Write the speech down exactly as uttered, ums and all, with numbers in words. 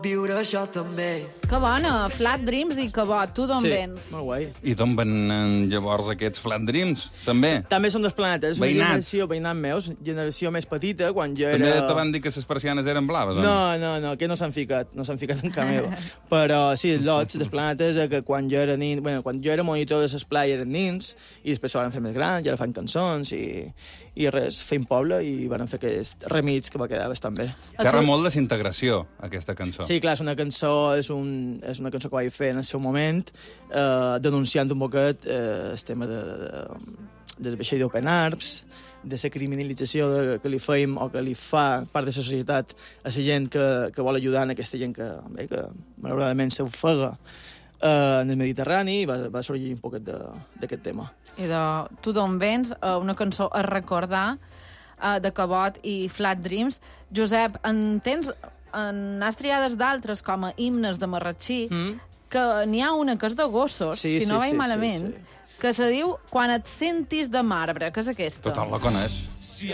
Viure això també. Que bona, Flat Dreams i Cabot, tu d'on Sí, vens? molt guai. I d'on venen llavors aquests Flat Dreams, també? També són dos planetes, una Veïnats. generació, veïnats meus, generació més petita, quan jo També era... te van dir que les persianes eren blaves, o no? No, no, no, que no s'han ficat, no s'han ficat en cap meva. Però sí, lots, dels planetes, eh, que quan jo era nin... bueno, quan jo era monitor de l'esplai eren nins, i després se van fer més grans, i ara fan cançons, i, i res, feim poble, i van fer aquest remix que va quedar bastant bé. Xerra molt de s'integració, aquesta cançó. Sí, clar, és una cançó, és, un, és una cançó que vaig fer en el seu moment, eh, denunciant un poquet eh, el tema de, de, del vaixell d'Open Arms, de la criminalització de, que li feim o que li fa part de la societat a la gent que, que vol ajudar en aquesta gent que, bé, que malauradament s'ofega eh, en el Mediterrani, i va, va sorgir un poquet d'aquest tema. I de tu d'on vens, eh, una cançó a recordar eh, de Cabot i Flat Dreams. Josep, en tens... En has triades d'altres, com a himnes de Marratxí, mm. que n'hi ha una que és de gossos, sí, si no sí, vaig sí, malament, sí, sí. que se diu Quan et sentis de marbre, que és aquesta. Total la coneix.